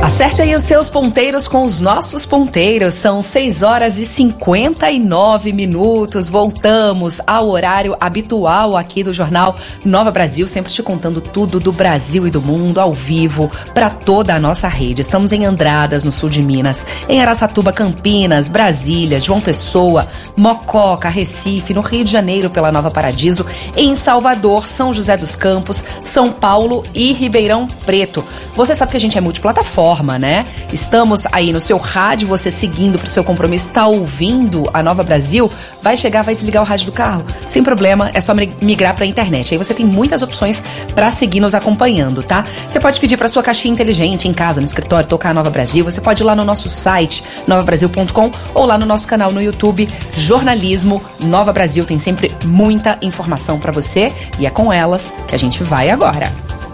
Acerte aí os seus ponteiros com os nossos ponteiros. São 6h59. Voltamos ao horário habitual aqui do Jornal Nova Brasil, sempre te contando tudo do Brasil e do mundo ao vivo para toda a nossa rede. Estamos em Andradas, no sul de Minas, em Araçatuba, Campinas, Brasília, João Pessoa, Mococa, Recife, no Rio de Janeiro pela Nova Paradiso, em Salvador, São José dos Campos, São Paulo e Ribeirão Preto. Você sabe que a gente é multiplataforma, né? Estamos aí no seu rádio, você seguindo pro seu compromisso, está ouvindo a Nova Brasil, vai chegar, vai desligar o rádio do carro, sem problema, é só migrar pra internet. Aí você tem muitas opções pra seguir nos acompanhando, tá? Você pode pedir pra sua caixinha inteligente em casa, no escritório, tocar a Nova Brasil. Você pode ir lá no nosso site, novabrasil.com, ou lá no nosso canal no YouTube, Jornalismo Nova Brasil. Tem sempre muita informação pra você e é com elas que a gente vai agora.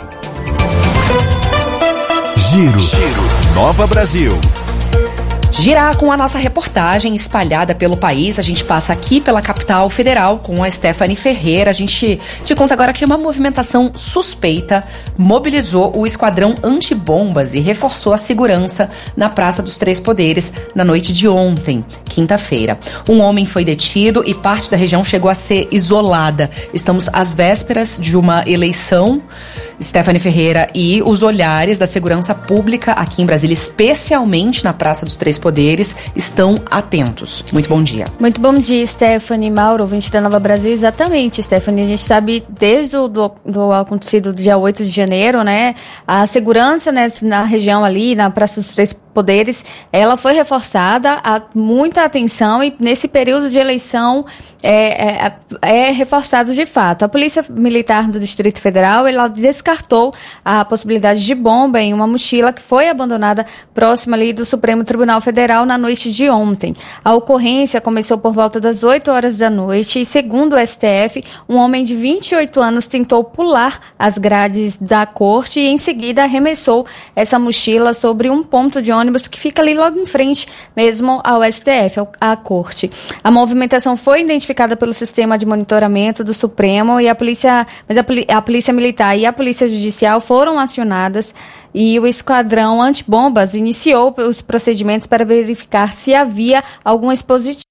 Giro Nova Brasil. Girar com a nossa reportagem espalhada pelo país. A gente passa aqui pela capital federal com a Stephanie Ferreira. A gente te conta agora que uma movimentação suspeita mobilizou o esquadrão antibombas e reforçou a segurança na Praça dos Três Poderes na noite de ontem, quinta-feira. Um homem foi detido e parte da região chegou a ser isolada. Estamos às vésperas de uma eleição. Stephanie Ferreira, e os olhares da segurança pública aqui em Brasília, especialmente na Praça dos Três Poderes, estão atentos. Muito bom dia. Muito bom dia, Stephanie, Mauro, ouvinte da Nova Brasil. Exatamente, Stephanie, a gente sabe desde do acontecido do dia 8 de janeiro, né, a segurança, né, na região ali, na Praça dos Três Poderes, ela foi reforçada, há muita atenção e nesse período de eleição é reforçado de fato. A Polícia Militar do Distrito Federal, ela descartou a possibilidade de bomba em uma mochila que foi abandonada próxima ali do Supremo Tribunal Federal na noite de ontem. A ocorrência começou por volta das 8 horas da noite e, segundo o STF, um homem de 28 anos tentou pular as grades da corte e, em seguida, arremessou essa mochila sobre um ponto de ônibus que fica ali logo em frente mesmo ao STF, à corte. A movimentação foi identificada pelo sistema de monitoramento do Supremo e a Polícia Militar e a Polícia Judicial foram acionadas e o esquadrão antibombas iniciou os procedimentos para verificar se havia algum expositivo.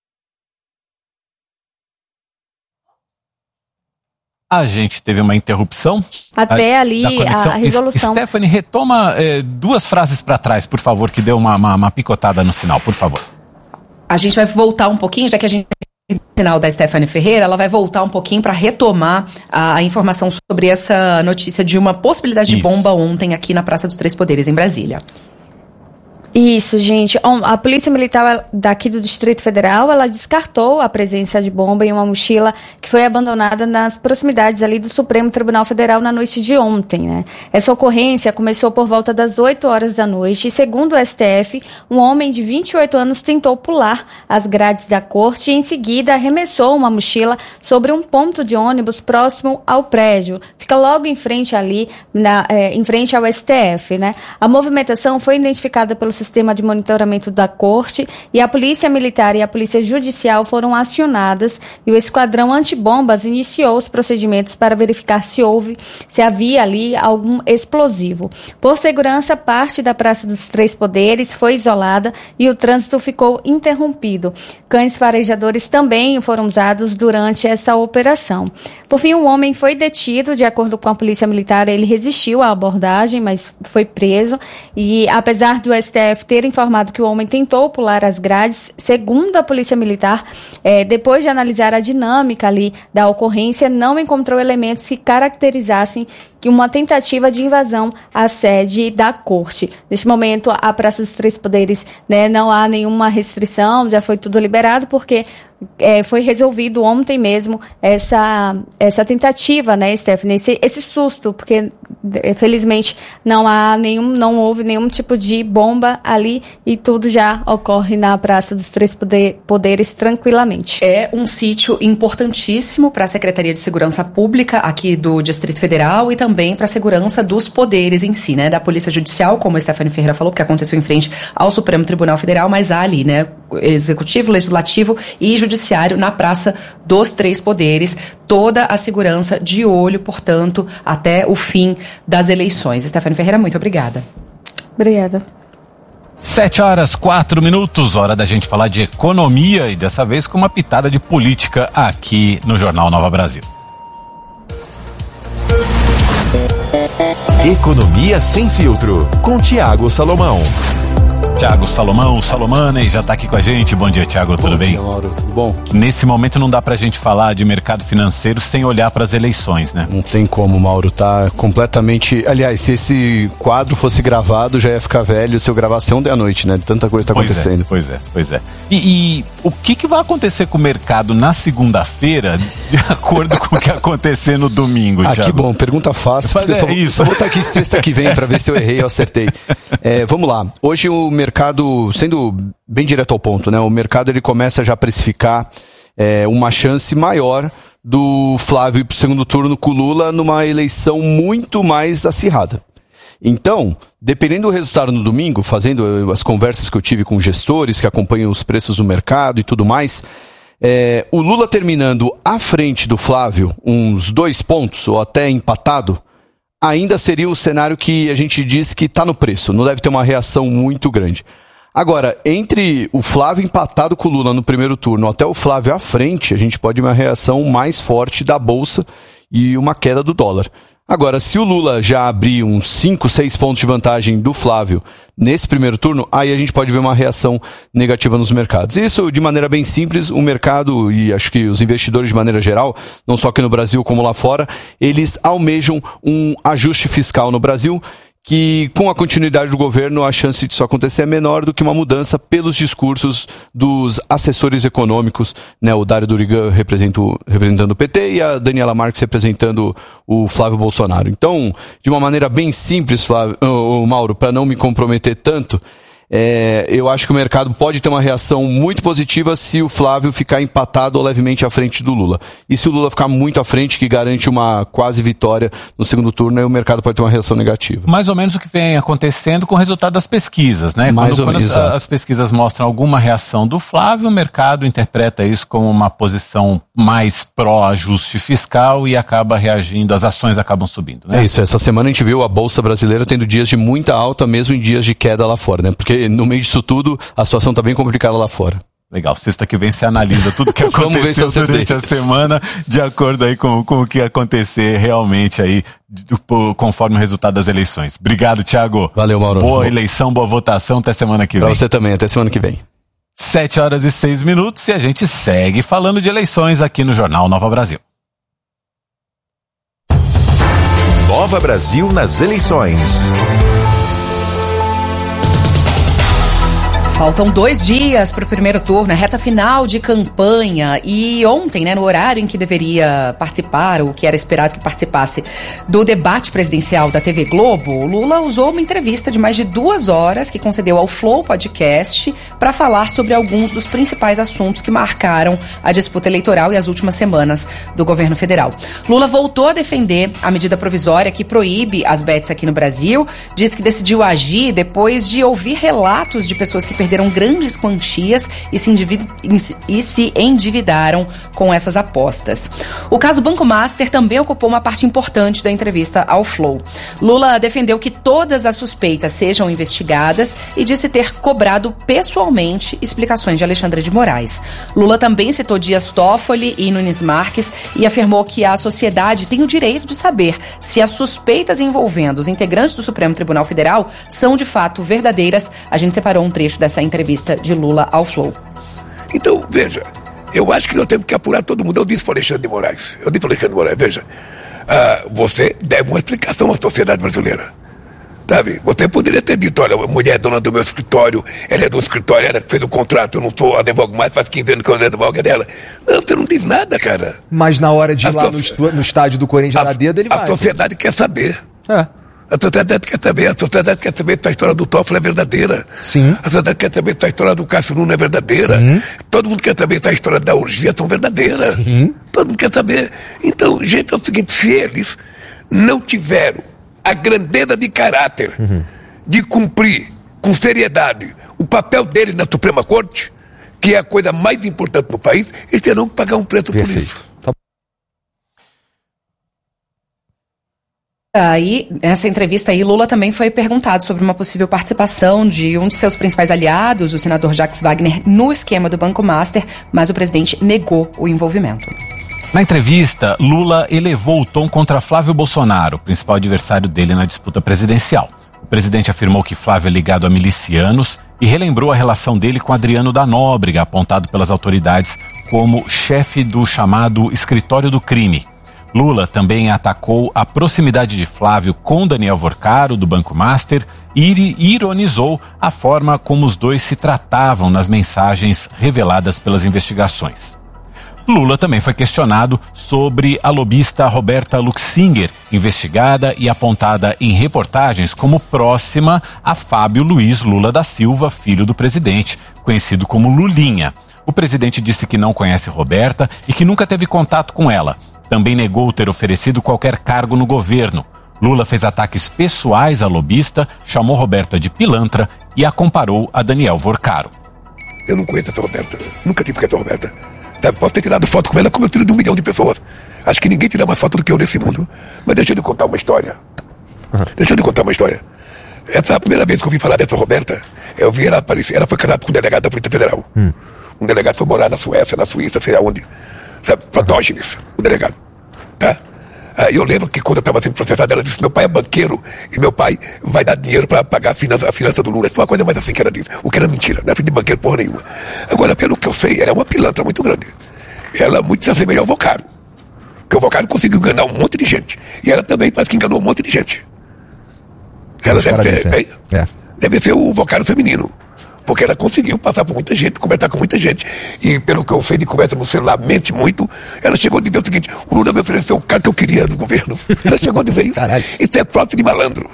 A gente teve uma interrupção. Até ali a resolução. Stephanie, retoma duas frases para trás, por favor, que deu uma picotada no sinal, por favor. A gente vai voltar um pouquinho, já que a gente tem o sinal da Stephanie Ferreira, ela vai voltar um pouquinho para retomar a informação sobre essa notícia de uma possibilidade de bomba ontem aqui na Praça dos Três Poderes, em Brasília. Isso, gente. A Polícia Militar daqui do Distrito Federal, ela descartou a presença de bomba em uma mochila que foi abandonada nas proximidades ali do Supremo Tribunal Federal na noite de ontem, né? Essa ocorrência começou por volta das 8 horas da noite e, segundo o STF, um homem de 28 anos tentou pular as grades da corte e, em seguida, arremessou uma mochila sobre um ponto de ônibus próximo ao prédio. Fica logo em frente ali, em frente ao STF, né? A movimentação foi identificada pelo sistema de monitoramento da corte e a Polícia Militar e a Polícia Judicial foram acionadas e o esquadrão antibombas iniciou os procedimentos para verificar se havia ali algum explosivo. Por segurança, parte da Praça dos Três Poderes foi isolada e o trânsito ficou interrompido. Cães farejadores também foram usados durante essa operação. Por fim, um homem foi detido. De acordo com a Polícia Militar, ele resistiu à abordagem, mas foi preso e, apesar do STF ter informado que o homem tentou pular as grades, segundo a Polícia Militar, depois de analisar a dinâmica ali da ocorrência, não encontrou elementos que caracterizassem uma tentativa de invasão à sede da corte. Neste momento, a Praça dos Três Poderes, né, não há nenhuma restrição, já foi tudo liberado, porque foi resolvido ontem mesmo essa tentativa, né, Stephanie, esse susto, porque felizmente não houve nenhum tipo de bomba ali e tudo já ocorre na Praça dos Três Poderes tranquilamente. É um sítio importantíssimo para a Secretaria de Segurança Pública aqui do Distrito Federal e também para a segurança dos poderes em si, né, da Polícia Judicial, como a Stephanie Ferreira falou, que aconteceu em frente ao Supremo Tribunal Federal, mas há ali, né, Executivo, Legislativo e Judiciário na Praça dos Três Poderes, toda a segurança de olho, portanto, até o fim das eleições. Stephanie Ferreira, muito obrigada. Obrigada. 7h04, hora da gente falar de economia e dessa vez com uma pitada de política aqui no Jornal Nova Brasil. Economia sem filtro, com Thiago Salomão. Thiago Salomão, Salomane, já está aqui com a gente. Bom dia, Thiago, tudo bem? Bom dia, Mauro, tudo bom? Nesse momento não dá pra gente falar de mercado financeiro sem olhar para as eleições, né? Não tem como, Mauro, tá completamente... Aliás, se esse quadro fosse gravado, já ia ficar velho se eu gravasse ontem à noite, né? Tanta coisa tá acontecendo. Pois é. E o que vai acontecer com o mercado na segunda-feira, de acordo com o que acontecer no domingo, Thiago? Que bom, pergunta fácil. Só vou estar aqui sexta que vem pra ver se eu errei ou acertei. Vamos lá. Hoje o mercado, sendo bem direto ao ponto, né? O mercado ele começa já a precificar uma chance maior do Flávio ir pro segundo turno com o Lula numa eleição muito mais acirrada. Então, dependendo do resultado no domingo, fazendo as conversas que eu tive com gestores que acompanham os preços do mercado e tudo mais, o Lula terminando à frente do Flávio uns 2 pontos ou até empatado, ainda seria o cenário que a gente diz que está no preço, não deve ter uma reação muito grande. Agora, entre o Flávio empatado com o Lula no primeiro turno até o Flávio à frente, a gente pode ter uma reação mais forte da Bolsa e uma queda do dólar. Agora, se o Lula já abrir uns 5, 6 pontos de vantagem do Flávio nesse primeiro turno, aí a gente pode ver uma reação negativa nos mercados. Isso, de maneira bem simples, o mercado e acho que os investidores de maneira geral, não só aqui no Brasil como lá fora, eles almejam um ajuste fiscal no Brasil que, com a continuidade do governo, a chance disso acontecer é menor do que uma mudança pelos discursos dos assessores econômicos, né? O Dário Durigan representando o PT e a Daniela Marques representando o Flávio Bolsonaro. Então, de uma maneira bem simples, Mauro, para não me comprometer tanto, eu acho que o mercado pode ter uma reação muito positiva se o Flávio ficar empatado ou levemente à frente do Lula. E se o Lula ficar muito à frente, que garante uma quase vitória no segundo turno, aí o mercado pode ter uma reação negativa. Mais ou menos o que vem acontecendo com o resultado das pesquisas, né? Quando as pesquisas mostram alguma reação do Flávio, o mercado interpreta isso como uma posição mais pró-ajuste fiscal e acaba reagindo, as ações acabam subindo, né? É isso, essa semana a gente viu a Bolsa Brasileira tendo dias de muita alta, mesmo em dias de queda lá fora, né? Porque no meio disso tudo, a situação está bem complicada lá fora. Legal, sexta que vem você analisa tudo que aconteceu durante a semana, de acordo aí com o que acontecer realmente aí, conforme o resultado das eleições. Obrigado, Thiago. Valeu, Mauro. Boa eleição, boa votação, até semana que vem. Pra você também, até semana que vem. 7h06 e a gente segue falando de eleições aqui no Jornal Nova Brasil. Nova Brasil nas eleições. Faltam 2 dias para o primeiro turno, a reta final de campanha. E ontem, no horário em que deveria participar, ou que era esperado que participasse do debate presidencial da TV Globo, o Lula usou uma entrevista de mais de 2 horas que concedeu ao Flow Podcast para falar sobre alguns dos principais assuntos que marcaram a disputa eleitoral e as últimas semanas do governo federal. Lula voltou a defender a medida provisória que proíbe as bets aqui no Brasil, diz que decidiu agir depois de ouvir relatos de pessoas que perderam grandes quantias e se endividaram com essas apostas. O caso Banco Master também ocupou uma parte importante da entrevista ao Flow. Lula defendeu que todas as suspeitas sejam investigadas e disse ter cobrado pessoalmente explicações de Alexandre de Moraes. Lula também citou Dias Toffoli e Nunes Marques e afirmou que a sociedade tem o direito de saber se as suspeitas envolvendo os integrantes do Supremo Tribunal Federal são de fato verdadeiras. A gente separou um trecho dessa entrevista de Lula ao Flow. Então, veja, eu acho que nós temos que apurar todo mundo. Eu disse para o Alexandre de Moraes, veja, você deve uma explicação à sociedade brasileira. Sabe? Você poderia ter dito, olha, a mulher é dona do meu escritório, ela é do escritório, ela fez o contrato, eu não sou advogado mais, faz 15 anos que eu não advogo dela. Não, você não diz nada, cara. Mas na hora de ir lá no estádio do Corinthians na dedo, ele vai. A sociedade quer saber. A sociedade quer saber se a história do Toffoli é verdadeira. Sim. A sociedade quer saber se a história do Cássio Nunes é verdadeira. Sim. Todo mundo quer saber se a história da orgia são verdadeiras. Sim. Todo mundo quer saber. Então, gente, é o seguinte, se eles não tiveram a grandeza de caráter de cumprir com seriedade o papel dele na Suprema Corte, que é a coisa mais importante no país, eles terão que pagar um preço por isso. Aí, nessa entrevista aí, Lula também foi perguntado sobre uma possível participação de um de seus principais aliados, o senador Jacques Wagner, no esquema do Banco Master, mas o presidente negou o envolvimento. Na entrevista, Lula elevou o tom contra Flávio Bolsonaro, principal adversário dele na disputa presidencial. O presidente afirmou que Flávio é ligado a milicianos e relembrou a relação dele com Adriano da Nóbrega, apontado pelas autoridades como chefe do chamado Escritório do Crime. Lula também atacou a proximidade de Flávio com Daniel Vorcaro, do Banco Master, e ironizou a forma como os dois se tratavam nas mensagens reveladas pelas investigações. Lula também foi questionado sobre a lobista Roberta Luxinger, investigada e apontada em reportagens como próxima a Fábio Luiz Lula da Silva, filho do presidente, conhecido como Lulinha. O presidente disse que não conhece Roberta e que nunca teve contato com ela. Também negou ter oferecido qualquer cargo no governo. Lula fez ataques pessoais à lobista, chamou Roberta de pilantra e a comparou a Daniel Vorcaro. Eu não conheço essa Roberta, nunca tive com essa Roberta. Posso ter tirado foto com ela como eu tiro de 1 milhão de pessoas. Acho que ninguém tira mais foto do que eu nesse mundo. Mas deixa eu lhe contar uma história. Essa é a primeira vez que eu ouvi falar dessa Roberta. Eu vi ela aparecer, ela foi casada com um delegado da Polícia Federal. Um delegado foi morar na Suécia, na Suíça, sei aonde. Sabe, Protógenes, o delegado, tá? Aí eu lembro que quando eu estava sendo processado, ela disse: meu pai é banqueiro e meu pai vai dar dinheiro para pagar a finança do Lula. Isso foi uma coisa mais assim que ela disse. O que era mentira, não é filho de banqueiro porra nenhuma. Agora, pelo que eu sei, ela é uma pilantra muito grande. Ela muito se assemelha ao Vorcaro. Porque o Vorcaro conseguiu enganar um monte de gente. E ela também parece que enganou um monte de gente. Ela deve ser o Vorcaro feminino. Porque ela conseguiu passar por muita gente, conversar com muita gente. E pelo que eu sei de conversa no celular, mente muito. Ela chegou a dizer o seguinte: o Lula me ofereceu o cara que eu queria no governo. Ela chegou a dizer isso. Caralho. Isso é próprio de malandro.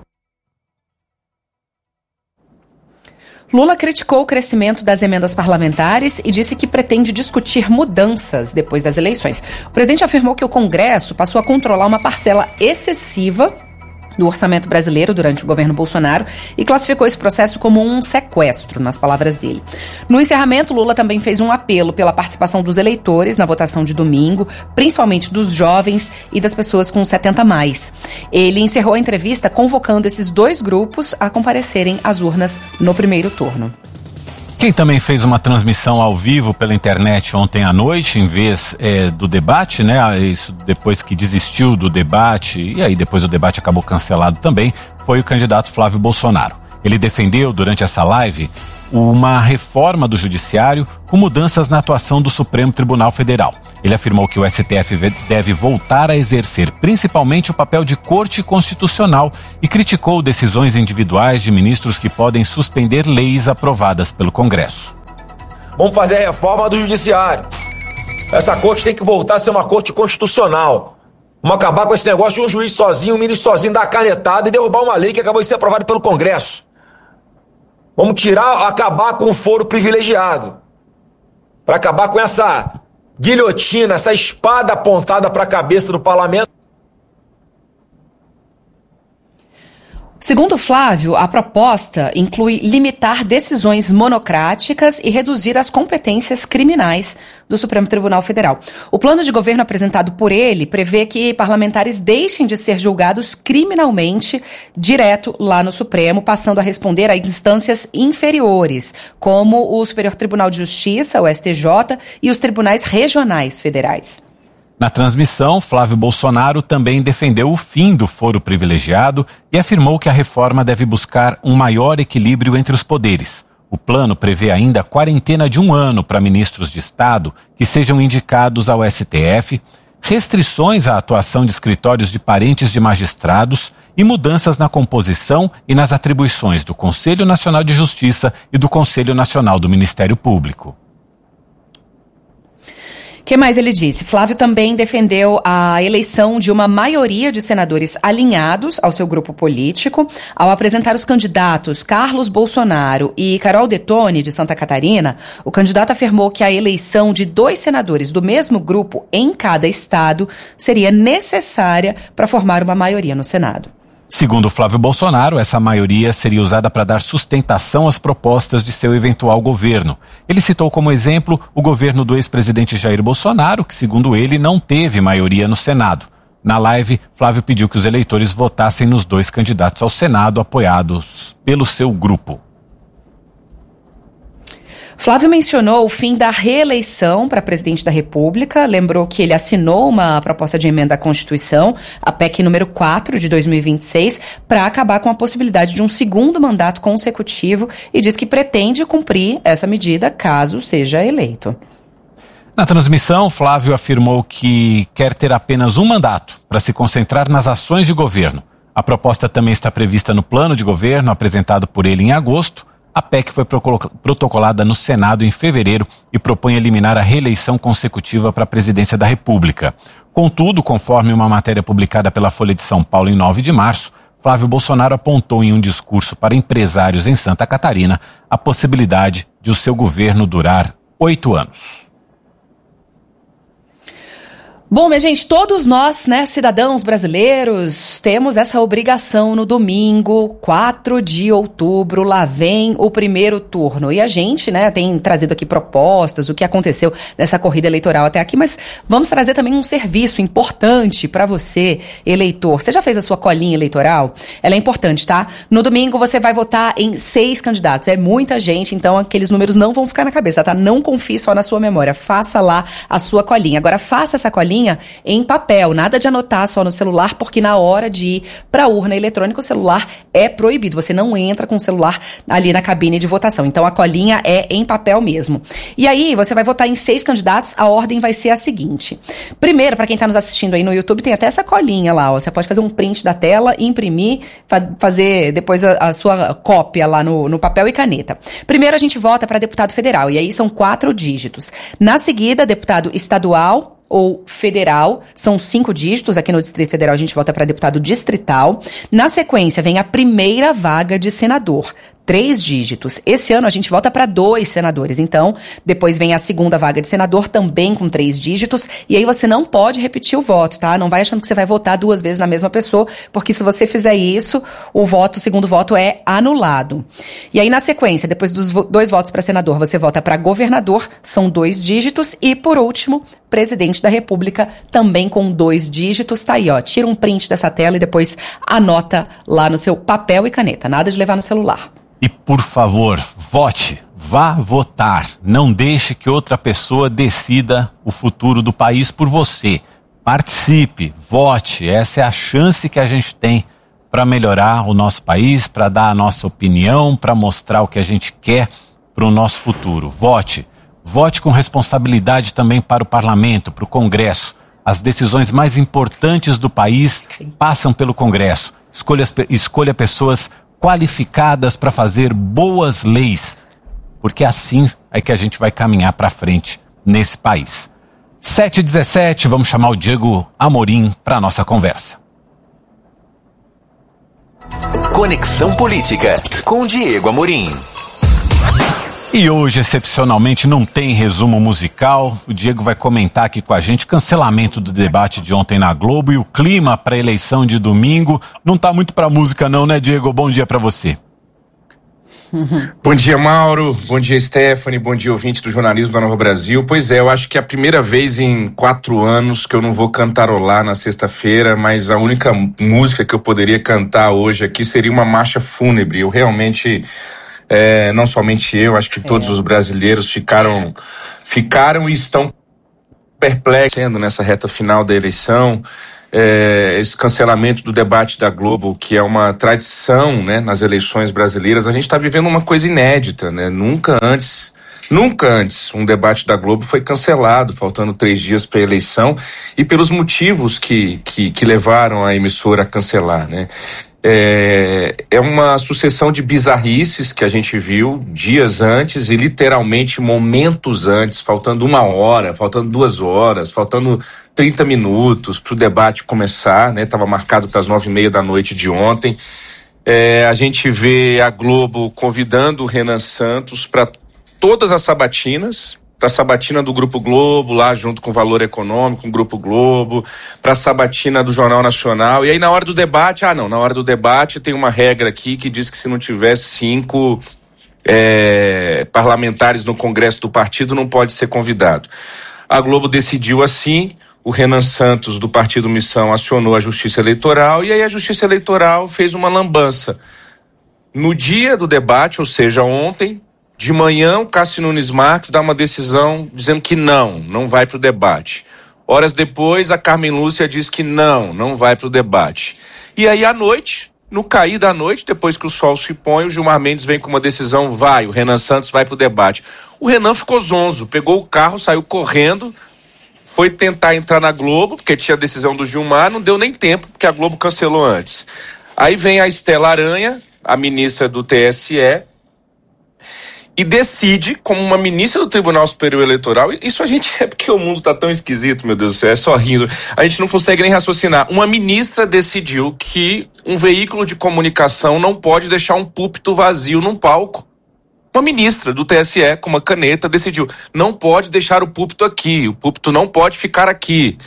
Lula criticou o crescimento das emendas parlamentares e disse que pretende discutir mudanças depois das eleições. O presidente afirmou que o Congresso passou a controlar uma parcela excessiva do orçamento brasileiro durante o governo Bolsonaro e classificou esse processo como um sequestro, nas palavras dele. No encerramento, Lula também fez um apelo pela participação dos eleitores na votação de domingo, principalmente dos jovens e das pessoas com 70+. Ele encerrou a entrevista convocando esses dois grupos a comparecerem às urnas no primeiro turno. Quem também fez uma transmissão ao vivo pela internet ontem à noite, em vez do debate, né? Isso depois que desistiu do debate, e aí depois o debate acabou cancelado também, foi o candidato Flávio Bolsonaro. Ele defendeu, durante essa live, uma reforma do judiciário com mudanças na atuação do Supremo Tribunal Federal. Ele afirmou que o STF deve voltar a exercer principalmente o papel de corte constitucional e criticou decisões individuais de ministros que podem suspender leis aprovadas pelo Congresso. Vamos fazer a reforma do judiciário. Essa corte tem que voltar a ser uma corte constitucional. Vamos acabar com esse negócio de um juiz sozinho, um ministro sozinho, dar a canetada e derrubar uma lei que acabou de ser aprovada pelo Congresso. Vamos acabar com o foro privilegiado. Para acabar com essa guilhotina, essa espada apontada para a cabeça do parlamento. Segundo Flávio, a proposta inclui limitar decisões monocráticas e reduzir as competências criminais do Supremo Tribunal Federal. O plano de governo apresentado por ele prevê que parlamentares deixem de ser julgados criminalmente direto lá no Supremo, passando a responder a instâncias inferiores, como o Superior Tribunal de Justiça, o STJ, e os tribunais regionais federais. Na transmissão, Flávio Bolsonaro também defendeu o fim do foro privilegiado e afirmou que a reforma deve buscar um maior equilíbrio entre os poderes. O plano prevê ainda a quarentena de 1 ano para ministros de Estado que sejam indicados ao STF, restrições à atuação de escritórios de parentes de magistrados e mudanças na composição e nas atribuições do Conselho Nacional de Justiça e do Conselho Nacional do Ministério Público. O que mais ele disse? Flávio também defendeu a eleição de uma maioria de senadores alinhados ao seu grupo político. Ao apresentar os candidatos Carlos Bolsonaro e Carol Detone, de Santa Catarina, o candidato afirmou que a eleição de 2 senadores do mesmo grupo em cada estado seria necessária para formar uma maioria no Senado. Segundo Flávio Bolsonaro, essa maioria seria usada para dar sustentação às propostas de seu eventual governo. Ele citou como exemplo o governo do ex-presidente Jair Bolsonaro, que, segundo ele, não teve maioria no Senado. Na live, Flávio pediu que os eleitores votassem nos 2 candidatos ao Senado apoiados pelo seu grupo. Flávio mencionou o fim da reeleição para presidente da República, lembrou que ele assinou uma proposta de emenda à Constituição, a PEC número 4 de 2026, para acabar com a possibilidade de um segundo mandato consecutivo e diz que pretende cumprir essa medida caso seja eleito. Na transmissão, Flávio afirmou que quer ter apenas um mandato para se concentrar nas ações de governo. A proposta também está prevista no plano de governo apresentado por ele em agosto. A PEC foi protocolada no Senado em fevereiro e propõe eliminar a reeleição consecutiva para a presidência da República. Contudo, conforme uma matéria publicada pela Folha de São Paulo em 9 de março, Flávio Bolsonaro apontou em um discurso para empresários em Santa Catarina a possibilidade de o seu governo durar 8 anos. Bom, minha gente, todos nós, né, cidadãos brasileiros, temos essa obrigação no domingo, 4 de outubro, lá vem o primeiro turno. E a gente, né, tem trazido aqui propostas, o que aconteceu nessa corrida eleitoral até aqui, mas vamos trazer também um serviço importante para você, eleitor. Você já fez a sua colinha eleitoral? Ela é importante, tá? No domingo você vai votar em 6 candidatos. É muita gente, então aqueles números não vão ficar na cabeça, tá? Não confie só na sua memória. Faça lá a sua colinha. Agora, faça essa colinha em papel, nada de anotar só no celular, porque na hora de ir para a urna eletrônica o celular é proibido, você não entra com o celular ali na cabine de votação, então a colinha é em papel mesmo. E aí você vai votar em 6 candidatos, a ordem vai ser a seguinte: primeiro, para quem está nos assistindo aí no YouTube, tem até essa colinha lá, ó. Você pode fazer um print da tela, imprimir, fazer depois a sua cópia lá no papel e caneta. Primeiro a gente vota para deputado federal, e aí são 4 dígitos. Na seguida, deputado estadual ou federal, são 5 dígitos. Aqui no Distrito Federal a gente vota para deputado distrital. Na sequência vem a primeira vaga de senador, 3 dígitos. Esse ano a gente vota para 2 senadores, então depois vem a segunda vaga de senador, também com 3 dígitos, e aí você não pode repetir o voto, tá? Não vai achando que você vai votar 2 vezes na mesma pessoa, porque se você fizer isso, o segundo voto é anulado. E aí na sequência, depois dos 2 votos para senador, você vota para governador, são 2 dígitos, e por último, presidente da República, também com 2 dígitos. Tá aí, ó, tira um print dessa tela e depois anota lá no seu papel e caneta, nada de levar no celular. E por favor, vote, vá votar, não deixe que outra pessoa decida o futuro do país por você. Participe, vote, essa é a chance que a gente tem para melhorar o nosso país, para dar a nossa opinião, para mostrar o que a gente quer para o nosso futuro. Vote, vote com responsabilidade também para o Parlamento, para o Congresso. As decisões mais importantes do país passam pelo Congresso. Escolha pessoas qualificadas para fazer boas leis, porque assim é que a gente vai caminhar para frente nesse país. 7h17, vamos chamar o Diego Amorim para a nossa conversa. Conexão Política, com Diego Amorim. E hoje, excepcionalmente, não tem resumo musical. O Diego vai comentar aqui com a gente cancelamento do debate de ontem na Globo e o clima para a eleição de domingo. Não tá muito para música não, né, Diego? Bom dia para você. Bom dia, Mauro. Bom dia, Stephanie. Bom dia, ouvinte do jornalismo da Nova Brasil. Pois é, eu acho que é a primeira vez em 4 anos que eu não vou cantarolar na sexta-feira, mas a única música que eu poderia cantar hoje aqui seria uma marcha fúnebre. Eu realmente... não somente eu, acho que todos os brasileiros ficaram e estão perplexos nessa reta final da eleição. Esse cancelamento do debate da Globo, que é uma tradição, né, nas eleições brasileiras, a gente está vivendo uma coisa inédita, né? Nunca antes um debate da Globo foi cancelado, faltando 3 dias para a eleição, e pelos motivos que levaram a emissora a cancelar, né? É uma sucessão de bizarrices que a gente viu dias antes e literalmente momentos antes, faltando 1 hora, faltando 2 horas, faltando 30 minutos para o debate começar, né? Estava marcado para as 9h30 da noite de ontem. A gente vê a Globo convidando o Renan Santos para todas as sabatinas, para a sabatina do Grupo Globo, lá junto com o Valor Econômico, com o Grupo Globo, para a sabatina do Jornal Nacional, e aí na hora do debate, na hora do debate tem uma regra aqui que diz que se não tiver 5 parlamentares no Congresso do partido, não pode ser convidado. A Globo decidiu assim, o Renan Santos, do Partido Missão, acionou a Justiça Eleitoral e aí a Justiça Eleitoral fez uma lambança. No dia do debate, ou seja, ontem, de manhã, o Cássio Nunes Marques dá uma decisão dizendo que não vai para o debate. Horas depois, a Carmen Lúcia diz que não vai para o debate. E aí, à noite, no cair da noite, depois que o sol se põe, o Gilmar Mendes vem com uma decisão, o Renan Santos vai para o debate. O Renan ficou zonzo, pegou o carro, saiu correndo, foi tentar entrar na Globo, porque tinha a decisão do Gilmar, não deu nem tempo, porque a Globo cancelou antes. Aí vem a Estela Aranha, a ministra do TSE, e decide, como uma ministra do Tribunal Superior Eleitoral, isso a gente é porque o mundo tá tão esquisito, meu Deus do céu, é só rindo, a gente não consegue nem raciocinar. Uma ministra decidiu que um veículo de comunicação não pode deixar um púlpito vazio num palco. Uma ministra do TSE, com uma caneta, decidiu, não pode deixar o púlpito aqui, o púlpito não pode ficar aqui.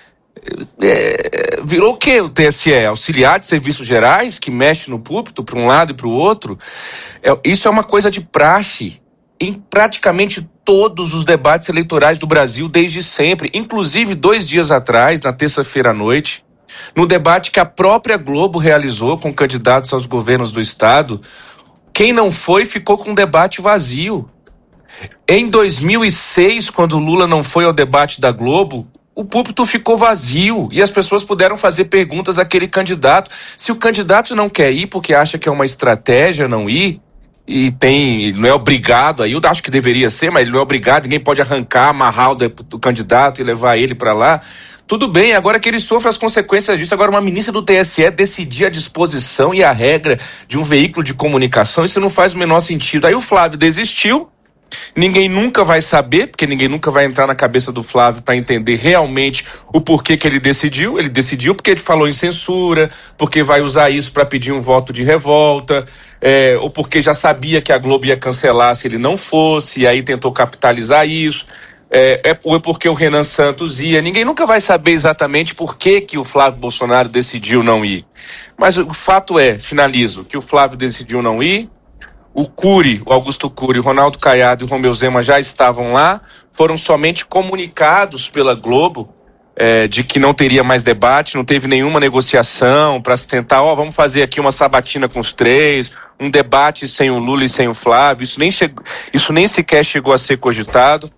Virou o quê o TSE? Auxiliar de Serviços Gerais que mexe no púlpito para um lado e para o outro? Isso é uma coisa de praxe em praticamente todos os debates eleitorais do Brasil desde sempre, inclusive 2 dias atrás, na terça-feira à noite, no debate que a própria Globo realizou com candidatos aos governos do estado. Quem não foi ficou com um debate vazio. Em 2006, quando Lula não foi ao debate da Globo, o púlpito ficou vazio e as pessoas puderam fazer perguntas àquele candidato. Se o candidato não quer ir porque acha que é uma estratégia não ir, não é obrigado aí, eu acho que deveria ser, mas ele não é obrigado, ninguém pode amarrar o candidato e levar ele para lá. Tudo bem, agora que ele sofre as consequências disso, agora uma ministra do TSE decidir a disposição e a regra de um veículo de comunicação, isso não faz o menor sentido. Aí o Flávio desistiu. Ninguém nunca vai saber, porque ninguém nunca vai entrar na cabeça do Flávio para entender realmente o porquê que ele decidiu. Ele decidiu porque ele falou em censura, porque vai usar isso para pedir um voto de revolta, ou porque já sabia que a Globo ia cancelar se ele não fosse, e aí tentou capitalizar isso, ou porque o Renan Santos ia. Ninguém nunca vai saber exatamente por que o Flávio Bolsonaro decidiu não ir. Mas o fato finalizo, que o Flávio decidiu não ir. O Augusto Cury, o Ronaldo Caiado e o Romeu Zema já estavam lá, foram somente comunicados pela Globo de que não teria mais debate, não teve nenhuma negociação para se tentar, vamos fazer aqui uma sabatina com os 3, um debate sem o Lula e sem o Flávio, isso nem sequer chegou a ser cogitado.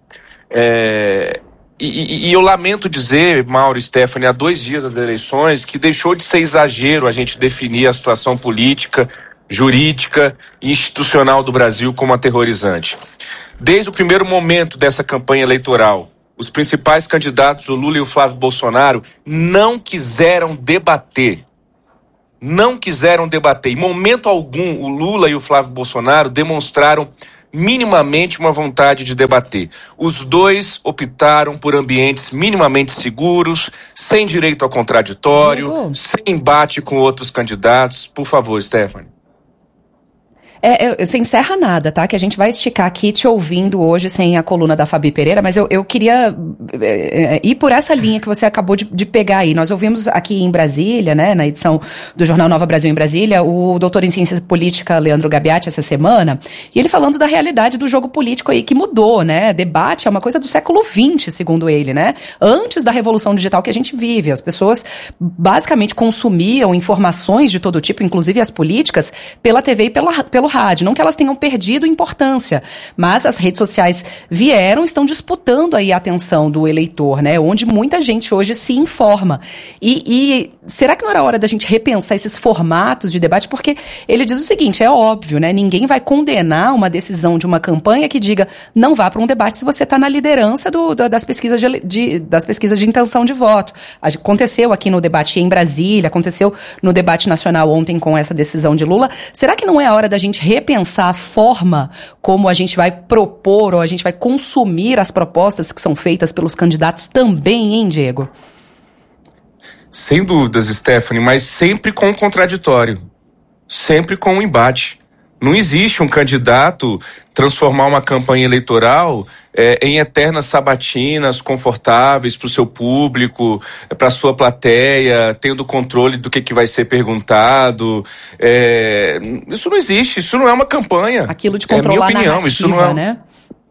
E eu lamento dizer, Mauro e Stephanie, há 2 dias das eleições, que deixou de ser exagero a gente definir a situação política, jurídica e institucional do Brasil como aterrorizante. Desde o primeiro momento dessa campanha eleitoral, os principais candidatos, o Lula e o Flávio Bolsonaro, não quiseram debater. Em momento algum, o Lula e o Flávio Bolsonaro demonstraram minimamente uma vontade de debater. Os dois optaram por ambientes minimamente seguros, sem direito ao contraditório, sem embate com outros candidatos. Por favor, Stephanie. Você encerra nada, tá? Que a gente vai esticar aqui te ouvindo hoje sem a coluna da Fabi Pereira, mas eu queria ir por essa linha que você acabou de pegar aí. Nós ouvimos aqui em Brasília, né, na edição do Jornal Nova Brasil em Brasília, o doutor em Ciência Política, Leandro Gabiati, essa semana, e ele falando da realidade do jogo político aí que mudou, né? Debate é uma coisa do século XX, segundo ele, né? Antes da revolução digital que a gente vive, as pessoas basicamente consumiam informações de todo tipo, inclusive as políticas, pela TV e pelo rádio. Não que elas tenham perdido importância, mas as redes sociais estão disputando aí a atenção do eleitor, né? Onde muita gente hoje se informa. E será que não era hora da gente repensar esses formatos de debate? Porque ele diz o seguinte, é óbvio, né? Ninguém vai condenar uma decisão de uma campanha que diga não vá para um debate se você está na liderança das pesquisas das pesquisas de intenção de voto. Aconteceu aqui no debate em Brasília, aconteceu no debate nacional ontem com essa decisão de Lula. Será que não é a hora da gente repensar a forma como a gente vai propor ou a gente vai consumir as propostas que são feitas pelos candidatos também, hein, Diego? Sem dúvidas, Stephanie, mas sempre com o contraditório, sempre com o embate. Não existe um candidato transformar uma campanha eleitoral em eternas sabatinas confortáveis para o seu público, para a sua plateia, tendo controle do que vai ser perguntado. Isso não existe, isso não é uma campanha. Aquilo de controlar a narrativa, isso não é, né?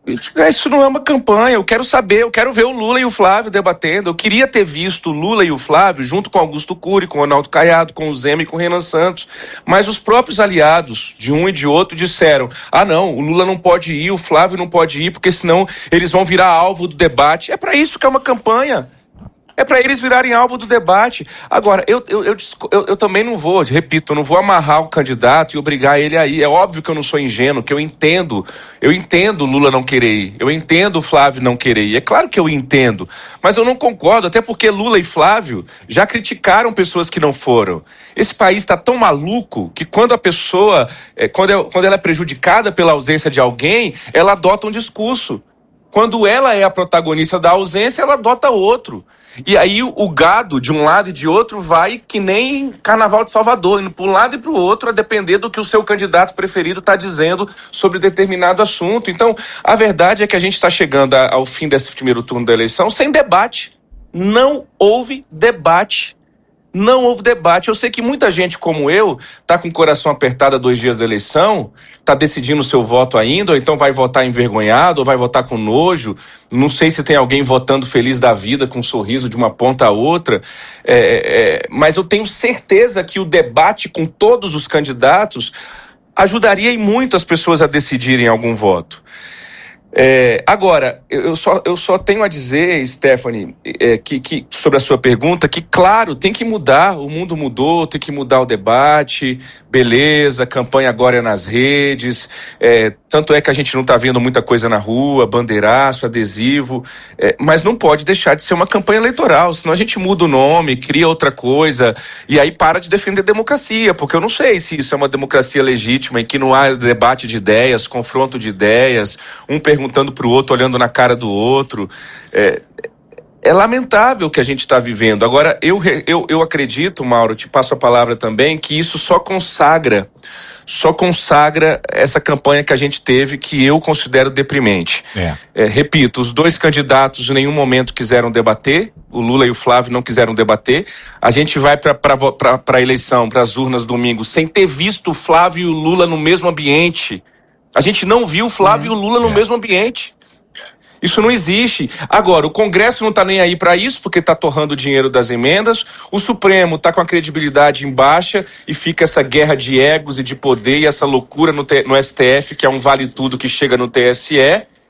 Isso não é uma campanha. Eu quero saber, eu quero ver o Lula e o Flávio debatendo. Eu queria ter visto o Lula e o Flávio junto com Augusto Cury, com o Ronaldo Caiado, com o Zema e com o Renan Santos. Mas os próprios aliados de um e de outro disseram: não, o Lula não pode ir, o Flávio não pode ir, porque senão eles vão virar alvo do debate. É para isso que é uma campanha. É para eles virarem alvo do debate. Agora, eu também não vou, repito, eu não vou amarrar o candidato e obrigar ele a ir. É óbvio que eu não sou ingênuo, que eu entendo o Lula não querer ir, eu entendo o Flávio não querer ir. É claro que eu entendo, mas eu não concordo, até porque Lula e Flávio já criticaram pessoas que não foram. Esse país está tão maluco que quando a pessoa, quando ela é prejudicada pela ausência de alguém, ela adota um discurso. Quando ela é a protagonista da ausência, ela adota outro. E aí o gado, de um lado e de outro, vai que nem Carnaval de Salvador, indo para um lado e para o outro, a depender do que o seu candidato preferido está dizendo sobre determinado assunto. Então, a verdade é que a gente está chegando ao fim desse primeiro turno da eleição sem debate. Não houve debate. Não houve debate. Eu sei que muita gente como eu está com o coração apertado há 2 dias da eleição, está decidindo o seu voto ainda, ou então vai votar envergonhado, ou vai votar com nojo. Não sei se tem alguém votando feliz da vida, com um sorriso de uma ponta a outra. Mas eu tenho certeza que o debate com todos os candidatos ajudaria em muito as pessoas a decidirem algum voto. Agora, eu só tenho a dizer, Stephanie, que sobre a sua pergunta, que claro, tem que mudar, o mundo mudou, tem que mudar o debate, beleza, campanha agora é nas redes, tanto é que a gente não está vendo muita coisa na rua, bandeiraço, adesivo, mas não pode deixar de ser uma campanha eleitoral, senão a gente muda o nome, cria outra coisa, e aí para de defender a democracia, porque eu não sei se isso é uma democracia legítima, em que não há debate de ideias, confronto de ideias, um perguntando para o outro, olhando na cara do outro. É lamentável o que a gente está vivendo. Agora, eu acredito, Mauro, te passo a palavra também, que isso só consagra essa campanha que a gente teve, que eu considero deprimente. Repito, os 2 candidatos em nenhum momento quiseram debater, o Lula e o Flávio não quiseram debater. A gente vai para a eleição, para as urnas domingo, sem ter visto o Flávio e o Lula no mesmo ambiente. A gente não viu o Flávio e o Lula no mesmo ambiente. Isso não existe. Agora, o Congresso não está nem aí para isso, porque está torrando o dinheiro das emendas. O Supremo está com a credibilidade em baixa e fica essa guerra de egos e de poder e essa loucura no STF, que é um vale-tudo que chega no TSE.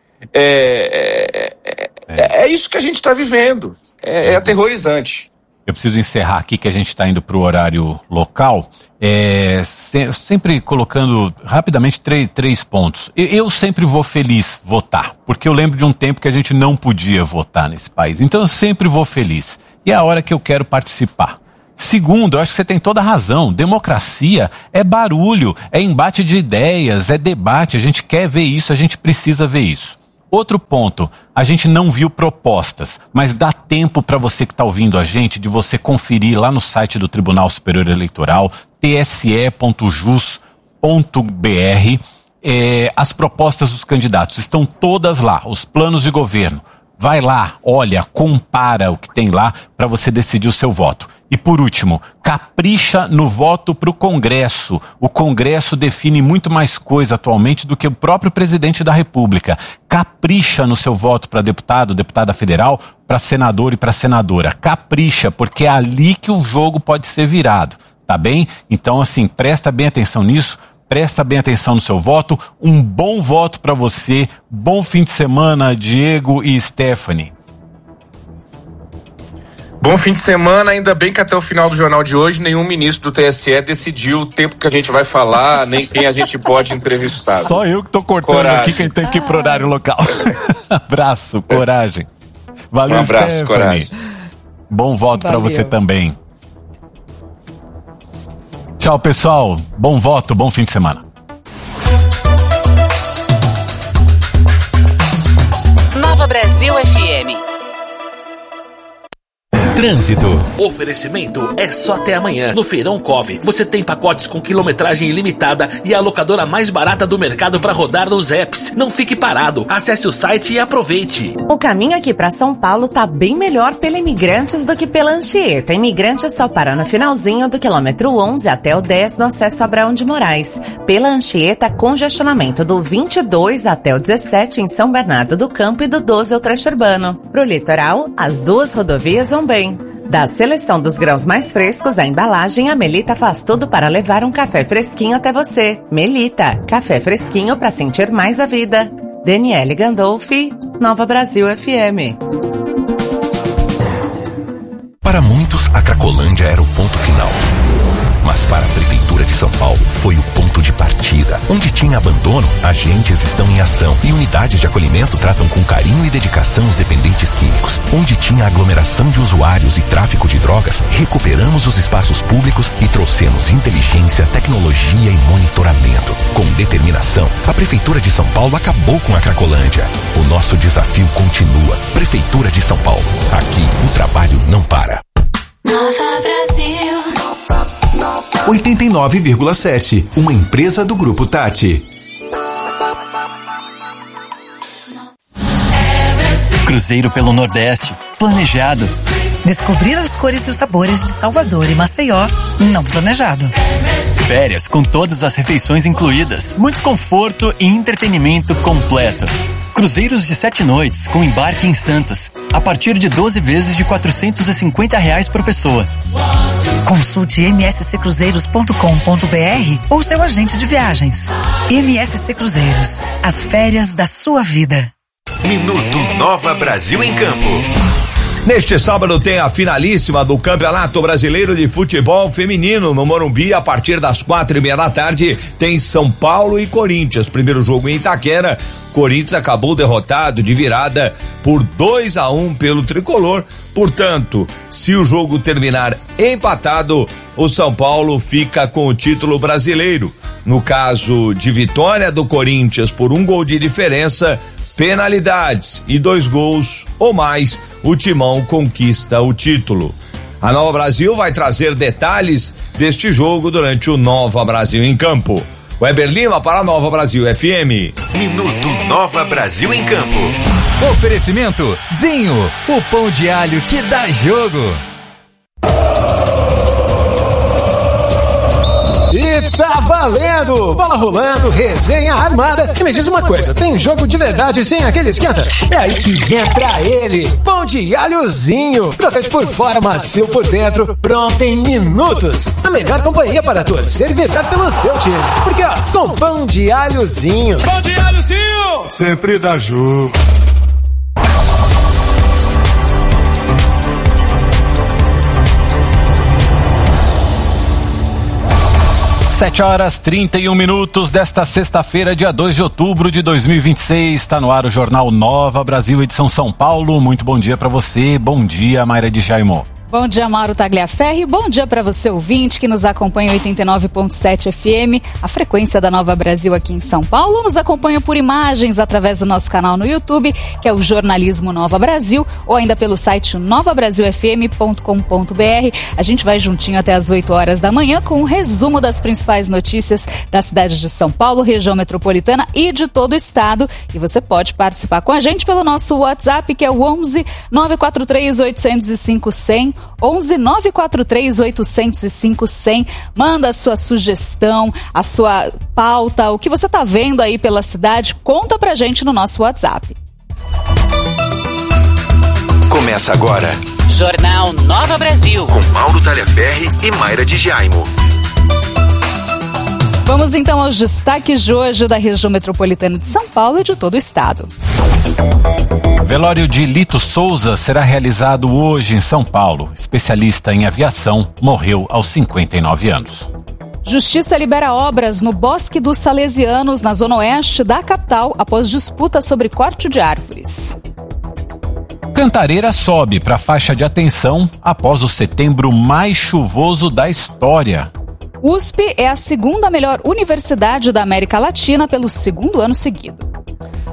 É isso que a gente está vivendo. É aterrorizante. Eu preciso encerrar aqui, que a gente está indo para o horário local, sempre colocando rapidamente três pontos. Eu sempre vou feliz votar, porque eu lembro de um tempo que a gente não podia votar nesse país. Então eu sempre vou feliz. E é a hora que eu quero participar. Segundo, eu acho que você tem toda a razão. Democracia é barulho, é embate de ideias, é debate. A gente quer ver isso, a gente precisa ver isso. Outro ponto, a gente não viu propostas, mas dá tempo para você que está ouvindo a gente de você conferir lá no site do Tribunal Superior Eleitoral, tse.jus.br, as propostas dos candidatos. Estão todas lá, os planos de governo. Vai lá, olha, compara o que tem lá para você decidir o seu voto. E por último, capricha no voto para o Congresso. O Congresso define muito mais coisa atualmente do que o próprio presidente da República. Capricha no seu voto para deputado, deputada federal, para senador e para senadora. Capricha, porque é ali que o jogo pode ser virado, tá bem? Então, assim, presta bem atenção nisso. Presta bem atenção no seu voto. Um bom voto para você. Bom fim de semana, Diego e Stephanie. Bom fim de semana, ainda bem que até o final do jornal de hoje nenhum ministro do TSE decidiu o tempo que a gente vai falar, nem quem a gente pode entrevistar. Só eu que tô cortando aqui, quem tem que ir pro horário local. Abraço, coragem. Valeu, um abraço, Stephanie. coragem. Bom voto para você também. Tchau, pessoal. Bom voto, bom fim de semana. Nova Brasil FM. Trânsito. Oferecimento é só até amanhã. No Feirão Cove, você tem pacotes com quilometragem ilimitada e a locadora mais barata do mercado para rodar nos apps. Não fique parado. Acesse o site e aproveite. O caminho aqui para São Paulo tá bem melhor pela Imigrantes do que pela Anchieta. Imigrantes só para no finalzinho do quilômetro 11 até o 10 no acesso a Abraão de Moraes. Pela Anchieta, congestionamento do 22 até o 17 em São Bernardo do Campo e do 12 ao trecho urbano. Pro litoral, as duas rodovias vão bem. Da seleção dos grãos mais frescos à embalagem, a Melita faz tudo para levar um café fresquinho até você. Melita, café fresquinho para sentir mais a vida. Daniele Gandolfi, Nova Brasil FM. Para muitos, a Cracolândia era o ponto final. Mas para a Prefeitura de São Paulo, foi o ponto de partida. Onde tinha abandono, agentes estão em ação e unidades de acolhimento tratam com carinho e dedicação os dependentes químicos. Onde tinha aglomeração de usuários e tráfico de drogas, recuperamos os espaços públicos e trouxemos inteligência, tecnologia e monitoramento. Com determinação, a Prefeitura de São Paulo acabou com a Cracolândia. O nosso desafio continua. Prefeitura de São Paulo. Aqui, o trabalho não para. Nova Brasil 89,7, uma empresa do Grupo Tati. Cruzeiro pelo Nordeste, planejado. Descobrir as cores e os sabores de Salvador e Maceió, não planejado. Férias com todas as refeições incluídas, muito conforto e entretenimento completo. Cruzeiros de 7 noites com embarque em Santos, a partir de 12 vezes de R$450 por pessoa. Consulte msccruzeiros.com.br ou seu agente de viagens. MSC Cruzeiros, as férias da sua vida. Minuto Nova Brasil em Campo. Neste sábado tem a finalíssima do Campeonato Brasileiro de Futebol Feminino no Morumbi. A partir das 4:30 da tarde tem São Paulo e Corinthians. Primeiro jogo em Itaquera, Corinthians acabou derrotado de virada por 2-1 pelo Tricolor. Portanto, se o jogo terminar empatado, o São Paulo fica com o título brasileiro. No caso de vitória do Corinthians por 1 gol de diferença, penalidades e 2 gols ou mais, o Timão conquista o título. A Nova Brasil vai trazer detalhes deste jogo durante o Nova Brasil em Campo. Weber Lima para a Nova Brasil FM. Minuto Nova Brasil em Campo. Oferecimento Zinho, o pão de alho que dá jogo. E tá valendo! Bola rolando, resenha armada. E me diz uma coisa, tem jogo de verdade sem aquele esquenta? É aí que entra ele, pão de alhozinho. Crocante por fora, macio por dentro, pronto em minutos. A melhor companhia para torcer e vibrar pelo seu time. Porque ó, com pão de alhozinho. Pão de alhozinho! Sempre dá jogo. 7h31 desta sexta-feira, dia 2 de outubro de 2026. Está no ar o Jornal Nova Brasil, edição São Paulo. Muito bom dia para você. Bom dia, Mayra de Jaimo. Bom dia, Mauro Tagliaferri. Bom dia para você, ouvinte, que nos acompanha em 89.7 FM, a frequência da Nova Brasil aqui em São Paulo. Nos acompanha por imagens através do nosso canal no YouTube, que é o Jornalismo Nova Brasil, ou ainda pelo site novabrasilfm.com.br. A gente vai juntinho até as 8 horas da manhã com um resumo das principais notícias da cidade de São Paulo, região metropolitana e de todo o estado. E você pode participar com a gente pelo nosso WhatsApp, que é o 11 943 805 100. 11 943 805 100. Manda a sua sugestão, a sua pauta, o que você está vendo aí pela cidade, conta pra gente no nosso WhatsApp. Começa agora Jornal Nova Brasil com Mauro Tagliaferri e Mayra de Jaimo. Vamos então aos destaques de hoje da região metropolitana de São Paulo e de todo o estado. Velório de Lito Souza será realizado hoje em São Paulo. Especialista em aviação, morreu aos 59 anos. Justiça libera obras no Bosque dos Salesianos, na zona oeste da capital, após disputa sobre corte de árvores. Cantareira sobe para a faixa de atenção após o setembro mais chuvoso da história. USP é a segunda melhor universidade da América Latina pelo segundo ano seguido.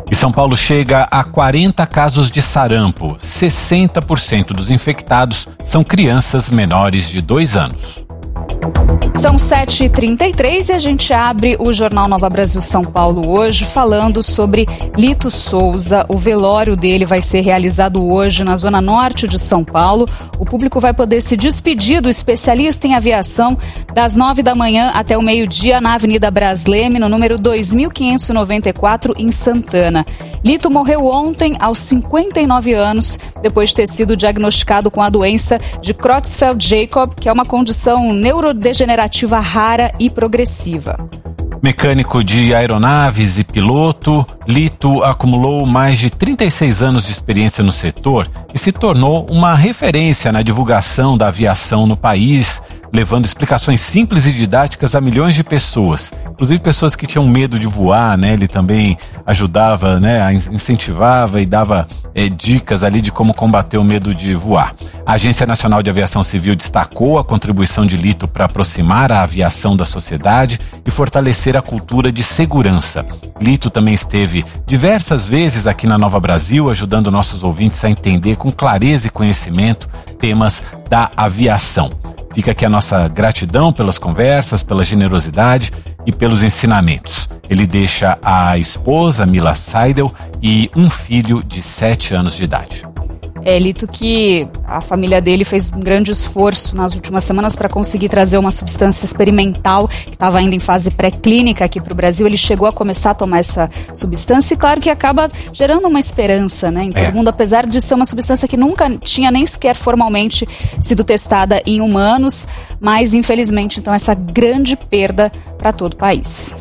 E São Paulo chega a 40 casos de sarampo. 60% dos infectados são crianças menores de 2 anos. São 7h33 e a gente abre o Jornal Nova Brasil São Paulo hoje falando sobre Lito Souza. O velório dele vai ser realizado hoje na zona norte de São Paulo. O público vai poder se despedir do especialista em aviação das 9 da manhã até o meio-dia na Avenida Brasleme, no número 2594, em Santana. Lito morreu ontem aos 59 anos, depois de ter sido diagnosticado com a doença de Creutzfeldt-Jakob, que é uma condição neurodegenerativa rara e progressiva. Mecânico de aeronaves e piloto, Lito acumulou mais de 36 anos de experiência no setor e se tornou uma referência na divulgação da aviação no país, levando explicações simples e didáticas a milhões de pessoas, inclusive pessoas que tinham medo de voar, né? Ele também ajudava, né? Incentivava e dava dicas ali de como combater o medo de voar. A Agência Nacional de Aviação Civil destacou a contribuição de Lito para aproximar a aviação da sociedade e fortalecer a cultura de segurança. Lito também esteve diversas vezes aqui na Nova Brasil, ajudando nossos ouvintes a entender com clareza e conhecimento temas da aviação. Fica aqui a nossa gratidão pelas conversas, pela generosidade e pelos ensinamentos. Ele deixa a esposa, Mila Seidel, e um filho de 7 anos de idade. Lito, que a família dele fez um grande esforço nas últimas semanas para conseguir trazer uma substância experimental que estava ainda em fase pré-clínica aqui para o Brasil. Ele chegou a começar a tomar essa substância e claro que acaba gerando uma esperança, né, em todo mundo, apesar de ser uma substância que nunca tinha nem sequer formalmente sido testada em humanos, mas infelizmente então essa grande perda para todo o país.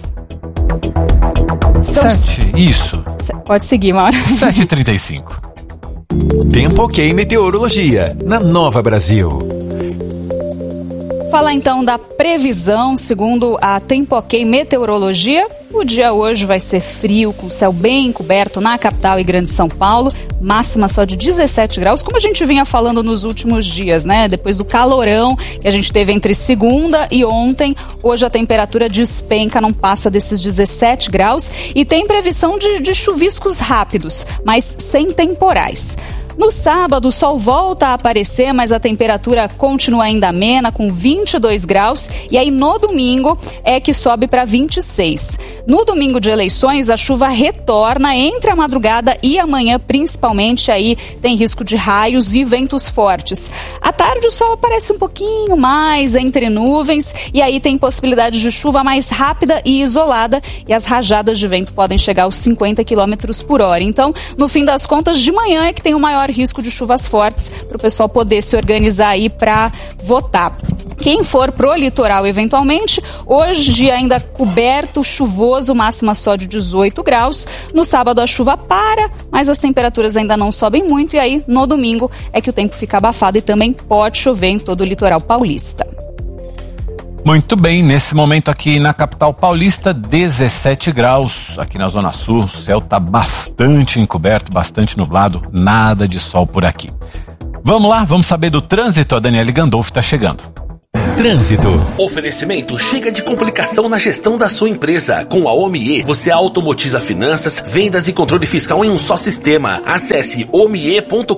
Isso. Pode seguir, Mauro. 7h35. Tempo OK Meteorologia, na Nova Brasil. Falar então da previsão, segundo a Tempo OK Meteorologia, o dia hoje vai ser frio, com céu bem coberto na capital e Grande São Paulo, máxima só de 17 graus, como a gente vinha falando nos últimos dias, né? Depois do calorão que a gente teve entre segunda e ontem, hoje a temperatura despenca, não passa desses 17 graus e tem previsão de chuviscos rápidos, mas sem temporais. No sábado, o sol volta a aparecer, mas a temperatura continua ainda amena, com 22 graus. E aí, no domingo, é que sobe para 26. No domingo de eleições, a chuva retorna entre a madrugada e amanhã, principalmente. Aí tem risco de raios e ventos fortes. À tarde, o sol aparece um pouquinho mais entre nuvens. E aí tem possibilidade de chuva mais rápida e isolada. E as rajadas de vento podem chegar aos 50 km por hora. Então, no fim das contas, de manhã é que tem o maior risco de chuvas fortes para o pessoal poder se organizar aí para votar. Quem for pro litoral eventualmente, hoje ainda coberto, chuvoso, máxima só de 18 graus. No sábado a chuva para, mas as temperaturas ainda não sobem muito e aí no domingo é que o tempo fica abafado e também pode chover em todo o litoral paulista. Muito bem, nesse momento aqui na capital paulista, 17 graus. Aqui na Zona Sul, o céu está bastante encoberto, bastante nublado, nada de sol por aqui. Vamos lá, vamos saber do trânsito. A Daniele Gandolfi está chegando. Trânsito. Oferecimento chega de complicação na gestão da sua empresa. Com a OMIE, você automatiza finanças, vendas e controle fiscal em um só sistema. Acesse omie.com.br.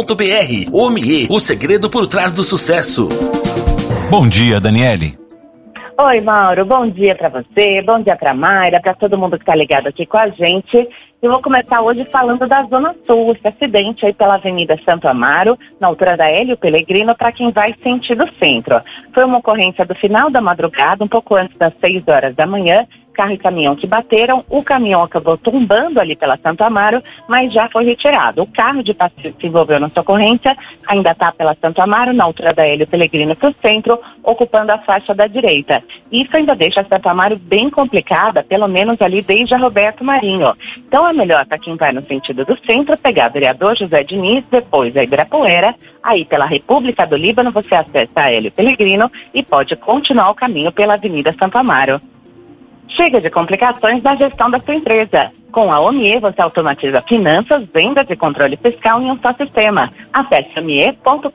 OMIE, o segredo por trás do sucesso. Bom dia, Daniele. Oi, Mauro, bom dia pra você, bom dia pra Mayra, pra todo mundo que tá ligado aqui com a gente. Eu vou começar hoje falando da Zona Sul, esse acidente aí pela Avenida Santo Amaro, na altura da Hélio Pellegrino, para quem vai sentido centro. Foi uma ocorrência do final da madrugada, um pouco antes das 6 horas da manhã. Carro e caminhão que bateram, o caminhão acabou tombando ali pela Santo Amaro, mas já foi retirado. O carro de passeio que se envolveu nessa ocorrência ainda está pela Santo Amaro, na altura da Hélio Pellegrino para o centro, ocupando a faixa da direita. Isso ainda deixa a Santo Amaro bem complicada, pelo menos ali desde a Roberto Marinho. Então é melhor para quem vai no sentido do centro, pegar a Vereador José Diniz, depois a Ibirapuera, aí pela República do Líbano você acessa a Hélio Pellegrino e pode continuar o caminho pela Avenida Santo Amaro. Chega de complicações na gestão da sua empresa. Com a OMIE, você automatiza finanças, vendas e controle fiscal em um só sistema. Acesse omie.com.br.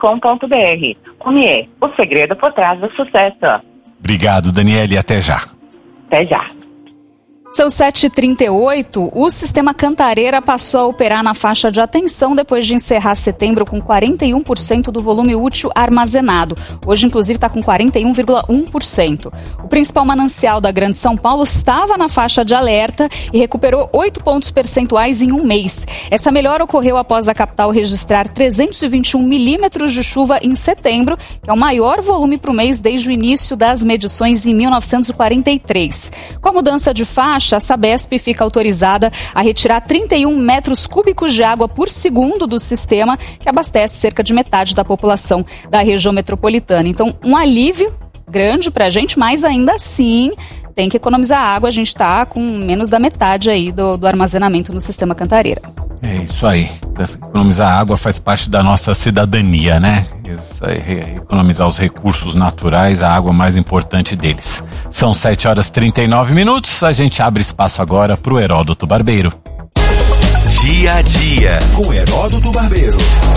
OMIE, o segredo por trás do sucesso. Obrigado, Daniele, até já. Até já. São 7h38, o sistema Cantareira passou a operar na faixa de atenção depois de encerrar setembro com 41% do volume útil armazenado. Hoje, inclusive, está com 41,1%. O principal manancial da Grande São Paulo estava na faixa de alerta e recuperou 8 pontos percentuais em um mês. Essa melhora ocorreu após a capital registrar 321 milímetros de chuva em setembro, que é o maior volume para o mês desde o início das medições em 1943. Com a mudança de faixa, a Sabesp fica autorizada a retirar 31 metros cúbicos de água por segundo do sistema, que abastece cerca de metade da população da região metropolitana. Então, um alívio grande para a gente, mas ainda assim tem que economizar água. A gente está com menos da metade aí do armazenamento no sistema Cantareira. É isso aí. Economizar água faz parte da nossa cidadania, né? Isso aí, economizar os recursos naturais, a água mais importante deles. São 7h39. A gente abre espaço agora para o Heródoto Barbeiro. Dia a dia com Heródoto Barbeiro.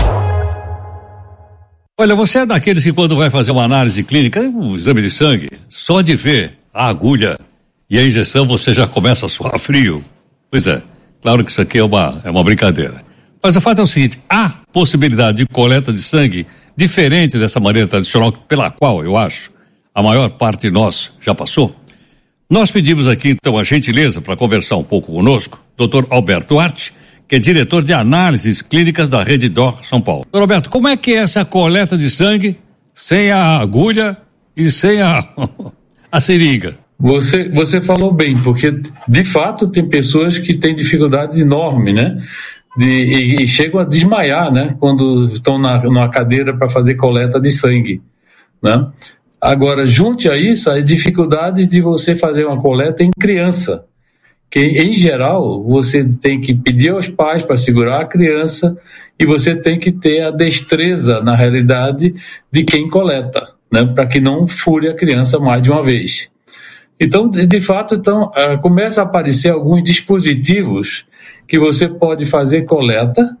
Olha, você é daqueles que quando vai fazer uma análise clínica, um exame de sangue, só de ver a agulha e a injeção você já começa a suar frio. Pois é, claro que isso aqui é uma brincadeira. Mas o fato é o seguinte, há possibilidade de coleta de sangue diferente dessa maneira tradicional pela qual, eu acho, a maior parte de nós já passou. Nós pedimos aqui então a gentileza para conversar um pouco conosco, Dr. Alberto Arte, que é diretor de análises clínicas da Rede DOR São Paulo. Dr. Alberto, como é que é essa coleta de sangue sem a agulha e sem a seringa? Você falou bem, porque de fato tem pessoas que têm dificuldades enormes, né? E chegam a desmaiar, né? Quando estão numa cadeira para fazer coleta de sangue, né? Agora, junte a isso as dificuldades de você fazer uma coleta em criança, que em geral você tem que pedir aos pais para segurar a criança e você tem que ter a destreza, na realidade, de quem coleta, né? Para que não fure a criança mais de uma vez. Então, de fato, começa a aparecer alguns dispositivos que você pode fazer coleta.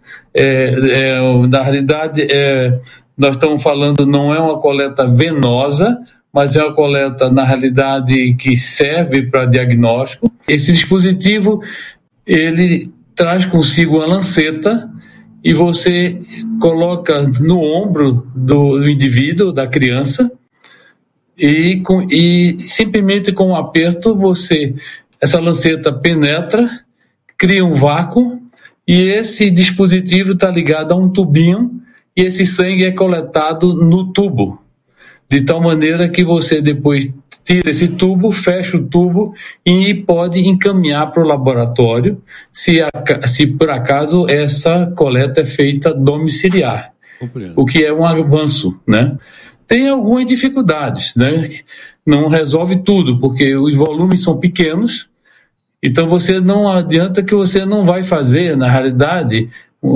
Na realidade, nós estamos falando, não é uma coleta venosa, mas é uma coleta, na realidade, que serve para diagnóstico. Esse dispositivo, ele traz consigo uma lanceta e você coloca no ombro do indivíduo, da criança, e simplesmente com um aperto, essa lanceta penetra, cria um vácuo, e esse dispositivo está ligado a um tubinho, e esse sangue é coletado no tubo, de tal maneira que você depois tira esse tubo, fecha o tubo e pode encaminhar para o laboratório, se por acaso essa coleta é feita domiciliar, o que é um avanço, né? Tem algumas dificuldades, né? Não resolve tudo, porque os volumes são pequenos, então você não adianta que você não vai fazer, na realidade,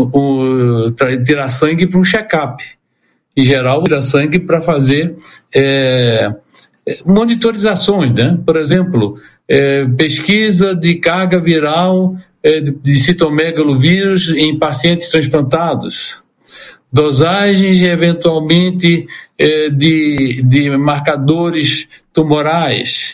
tirar sangue para um check-up. Em geral, tirar sangue para fazer monitorizações, né? Por exemplo, pesquisa de carga viral de citomegalovírus em pacientes transplantados, dosagens eventualmente de marcadores tumorais,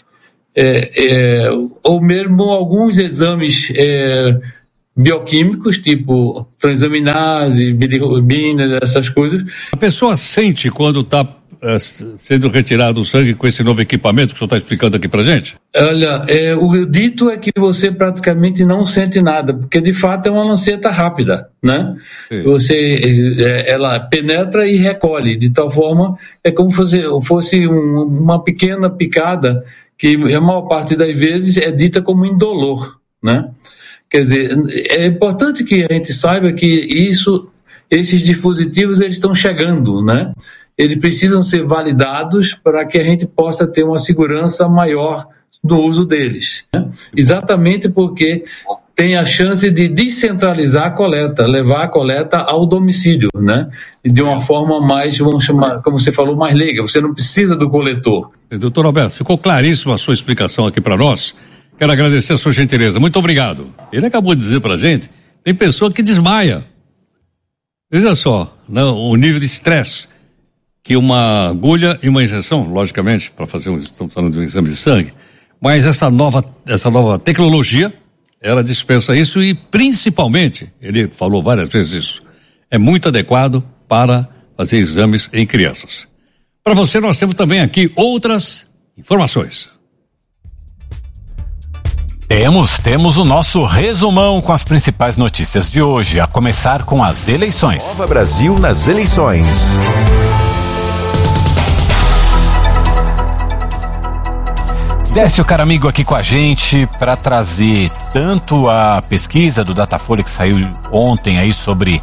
ou mesmo alguns exames bioquímicos, tipo transaminase, bilirrubina, essas coisas. A pessoa sente quando está sendo retirado o sangue com esse novo equipamento que o senhor está explicando aqui pra gente? Olha, o dito é que você praticamente não sente nada, porque de fato é uma lanceta rápida, né? Ela penetra e recolhe, de tal forma, é como se fosse uma pequena picada, que a maior parte das vezes é dita como indolor, né? Quer dizer, é importante que a gente saiba que esses dispositivos eles estão chegando, né? Eles precisam ser validados para que a gente possa ter uma segurança maior no uso deles, né? Exatamente porque tem a chance de descentralizar a coleta, levar a coleta ao domicílio, né? De uma forma mais, vamos chamar, como você falou, mais leiga. Você não precisa do coletor. Doutor Alberto, ficou claríssima a sua explicação aqui para nós. Quero agradecer a sua gentileza. Muito obrigado. Ele acabou de dizer pra gente, tem pessoa que desmaia. Veja só, o nível de estresse que uma agulha e uma injeção, logicamente, para fazer estamos falando de um exame de sangue, Mas essa nova tecnologia, ela dispensa isso e, principalmente, ele falou várias vezes isso, é muito adequado para fazer exames em crianças. Para você, nós temos também aqui outras informações. Temos o nosso resumão com as principais notícias de hoje, a começar com as eleições. Nova Brasil nas eleições. Décio Caramigo aqui com a gente para trazer tanto a pesquisa do Datafolha que saiu ontem aí sobre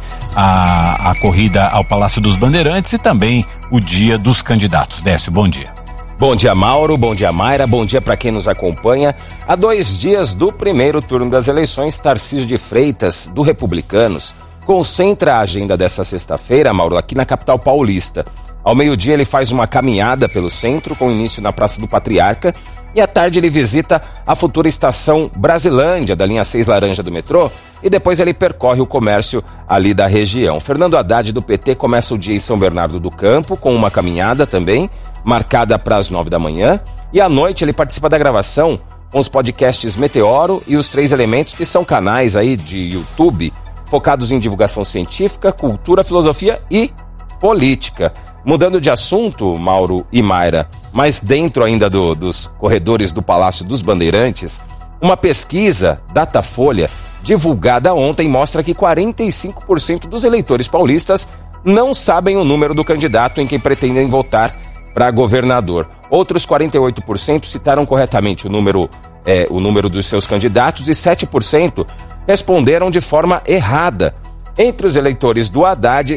a corrida ao Palácio dos Bandeirantes e também o dia dos candidatos. Décio, bom dia. Bom dia, Mauro, bom dia, Mayra, bom dia para quem nos acompanha. Há 2 dias do primeiro turno das eleições, Tarcísio de Freitas, do Republicanos, concentra a agenda dessa sexta-feira, Mauro, aqui na capital paulista. Ao meio-dia ele faz uma caminhada pelo centro, com início na Praça do Patriarca, e à tarde ele visita a futura estação Brasilândia, da linha 6 laranja do metrô, e depois ele percorre o comércio ali da região. Fernando Haddad, do PT, começa o dia em São Bernardo do Campo, com uma caminhada também, marcada para as 9 da manhã, e à noite ele participa da gravação com os podcasts Meteoro e os 3 Elementos, que são canais aí de YouTube focados em divulgação científica, cultura, filosofia e política. Mudando de assunto, Mauro e Mayra, mas dentro ainda dos corredores do Palácio dos Bandeirantes, uma pesquisa Datafolha divulgada ontem mostra que 45% dos eleitores paulistas não sabem o número do candidato em quem pretendem votar para governador. Outros 48% citaram corretamente o número dos seus candidatos e 7% responderam de forma errada. Entre os eleitores do Haddad,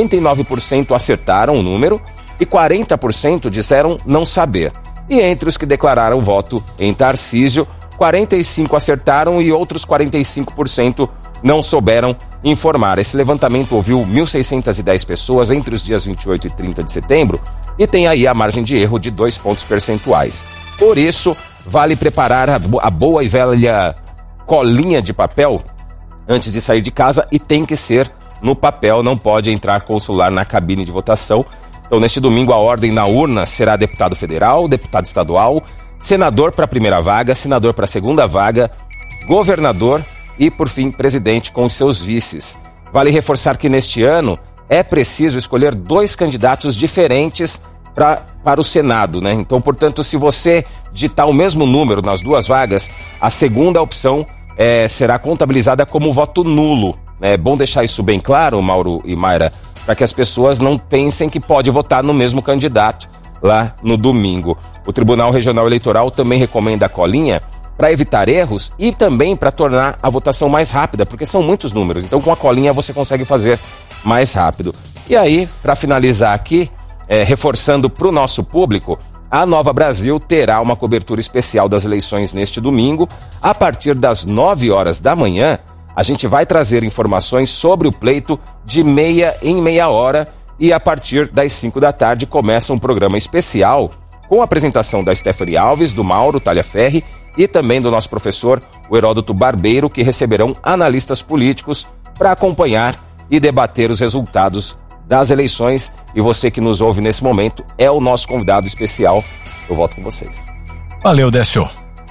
59% acertaram o número e 40% disseram não saber. E entre os que declararam voto em Tarcísio, 45% acertaram e outros 45% não souberam informar. Esse levantamento ouviu 1.610 pessoas entre os dias 28 e 30 de setembro e tem aí a margem de erro de 2 pontos percentuais. Por isso, vale preparar a boa e velha colinha de papel antes de sair de casa, e tem que ser no papel, não pode entrar com o celular na cabine de votação. Então, neste domingo, a ordem na urna será deputado federal, deputado estadual, senador para a primeira vaga, senador para a segunda vaga, governador e, por fim, presidente com os seus vices. Vale reforçar que neste ano é preciso escolher 2 candidatos diferentes para o Senado, né? Então, portanto, se você digitar o mesmo número nas 2 vagas, a segunda opção será contabilizada como voto nulo. É bom deixar isso bem claro, Mauro e Mayra, para que as pessoas não pensem que pode votar no mesmo candidato lá no domingo. O Tribunal Regional Eleitoral também recomenda a colinha para evitar erros e também para tornar a votação mais rápida, porque são muitos números. Então, com a colinha você consegue fazer mais rápido. E aí, para finalizar aqui, reforçando para o nosso público, a Nova Brasil terá uma cobertura especial das eleições neste domingo. A partir das 9 horas da manhã, a gente vai trazer informações sobre o pleito de meia em meia hora, e a partir das 5 da tarde começa um programa especial com a apresentação da Stephanie Alves, do Mauro Talhaferri e também do nosso professor, o Heródoto Barbeiro, que receberão analistas políticos para acompanhar e debater os resultados das eleições. E você que nos ouve nesse momento é o nosso convidado especial. Eu volto com vocês. Valeu, Décio.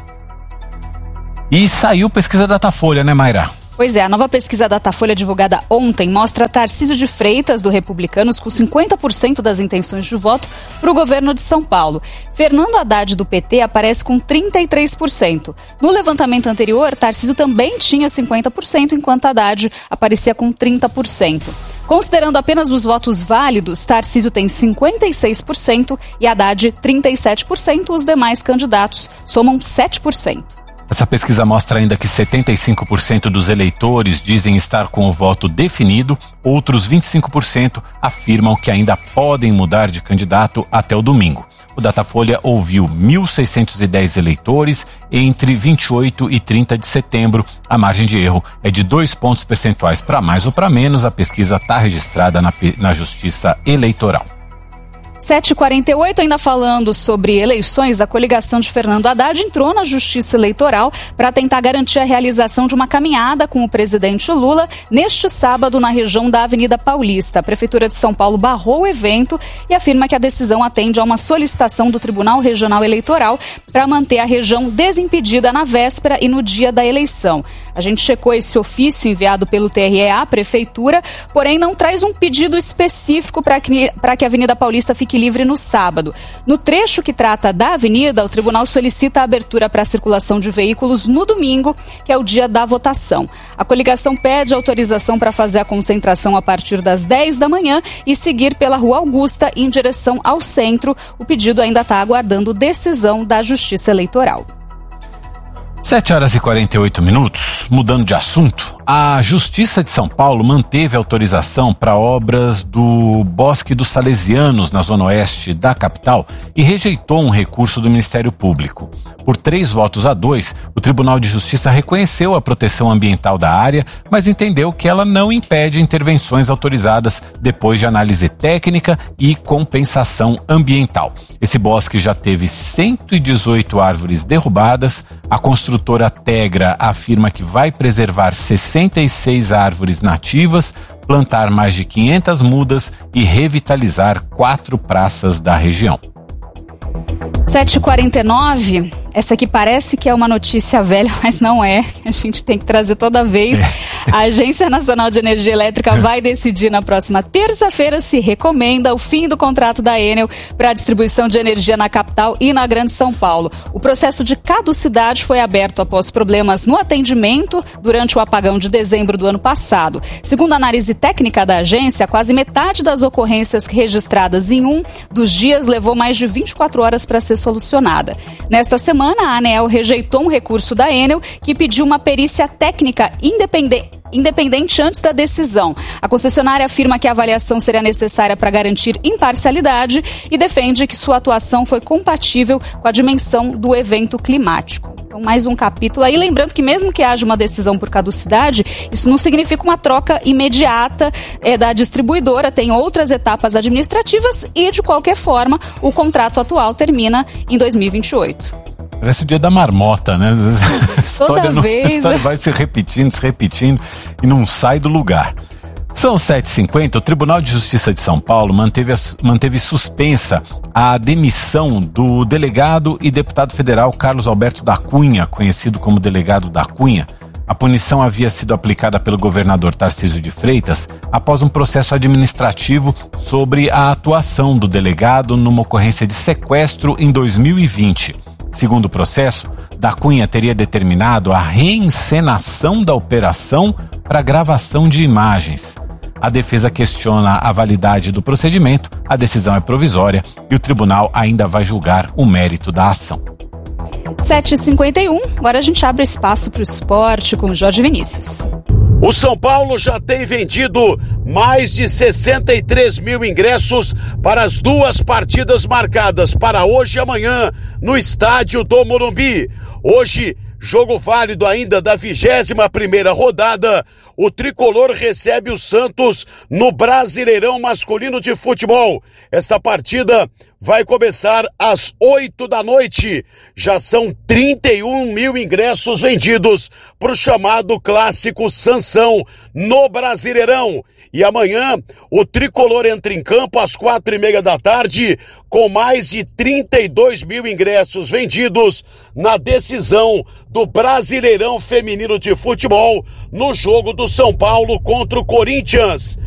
E saiu pesquisa Datafolha, né, Mayra? Pois é, a nova pesquisa Datafolha divulgada ontem mostra Tarcísio de Freitas, do Republicanos, com 50% das intenções de voto para o governo de São Paulo. Fernando Haddad, do PT, aparece com 33%. No levantamento anterior, Tarcísio também tinha 50%, enquanto Haddad aparecia com 30%. Considerando apenas os votos válidos, Tarcísio tem 56% e Haddad 37%. Os demais candidatos somam 7%. Essa pesquisa mostra ainda que 75% dos eleitores dizem estar com o voto definido, outros 25% afirmam que ainda podem mudar de candidato até o domingo. O Datafolha ouviu 1.610 eleitores entre 28 e 30 de setembro. A margem de erro é de 2 pontos percentuais para mais ou para menos. A pesquisa está registrada na Justiça Eleitoral. 7h48, ainda falando sobre eleições, a coligação de Fernando Haddad entrou na Justiça Eleitoral para tentar garantir a realização de uma caminhada com o presidente Lula neste sábado na região da Avenida Paulista. A Prefeitura de São Paulo barrou o evento e afirma que a decisão atende a uma solicitação do Tribunal Regional Eleitoral para manter a região desimpedida na véspera e no dia da eleição. A gente checou esse ofício enviado pelo TRE à Prefeitura, porém não traz um pedido específico para que a Avenida Paulista fique livre no sábado. No trecho que trata da avenida, o tribunal solicita a abertura para a circulação de veículos no domingo, que é o dia da votação. A coligação pede autorização para fazer a concentração a partir das 10 da manhã e seguir pela Rua Augusta em direção ao centro. O pedido ainda está aguardando decisão da Justiça Eleitoral. 7h48, mudando de assunto, a Justiça de São Paulo manteve autorização para obras do Bosque dos Salesianos, na zona oeste da capital, e rejeitou um recurso do Ministério Público. Por 3-2, o Tribunal de Justiça reconheceu a proteção ambiental da área, mas entendeu que ela não impede intervenções autorizadas depois de análise técnica e compensação ambiental. Esse bosque já teve 118 árvores derrubadas. A construtora Tegra afirma que vai preservar 66 árvores nativas, plantar mais de 500 mudas e revitalizar 4 praças da região. 7h49, essa aqui parece que é uma notícia velha, mas não é. A gente tem que trazer toda vez. A Agência Nacional de Energia Elétrica vai decidir na próxima terça-feira se recomenda o fim do contrato da Enel para a distribuição de energia na capital e na Grande São Paulo. O processo de caducidade foi aberto após problemas no atendimento durante o apagão de dezembro do ano passado. Segundo a análise técnica da agência, quase metade das ocorrências registradas em um dos dias levou mais de 24 horas para ser solucionada. Nesta semana, a ANEEL rejeitou um recurso da Enel que pediu uma perícia técnica independente antes da decisão. A concessionária afirma que a avaliação seria necessária para garantir imparcialidade e defende que sua atuação foi compatível com a dimensão do evento climático. Então, mais um capítulo aí, lembrando que mesmo que haja uma decisão por caducidade, isso não significa uma troca imediata da distribuidora, tem outras etapas administrativas e, de qualquer forma, o contrato atual termina em 2028. Parece o dia da marmota, né? A história vai se repetindo e não sai do lugar. São 7h50, o Tribunal de Justiça de São Paulo manteve suspensa a demissão do delegado e deputado federal Carlos Alberto da Cunha, conhecido como delegado da Cunha. A punição havia sido aplicada pelo governador Tarcísio de Freitas após um processo administrativo sobre a atuação do delegado numa ocorrência de sequestro em 2020. Segundo o processo, da Cunha teria determinado a reencenação da operação para gravação de imagens. A defesa questiona a validade do procedimento, a decisão é provisória e o tribunal ainda vai julgar o mérito da ação. 7h51, agora a gente abre espaço para o esporte com o Jorge Vinícius. O São Paulo já tem vendido mais de 63 mil ingressos para as 2 partidas marcadas para hoje e amanhã no estádio do Morumbi. Hoje, jogo válido ainda da 21ª rodada, o Tricolor recebe o Santos no Brasileirão Masculino de Futebol. Esta partida vai começar às 8 da noite. Já são 31 mil ingressos vendidos para o chamado Clássico Sansão no Brasileirão. E amanhã o Tricolor entra em campo às 4h30 da tarde com mais de 32 mil ingressos vendidos na decisão do Brasileirão Feminino de Futebol no jogo do São Paulo contra o Corinthians.